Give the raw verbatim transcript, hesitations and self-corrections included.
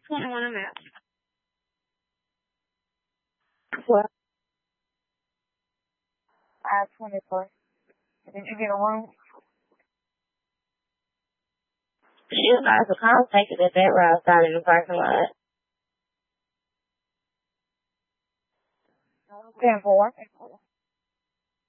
twenty-one a minute. Well, I have twenty-four. Did you get a room? She was nice to come take it at that route outside in the parking lot. ten four.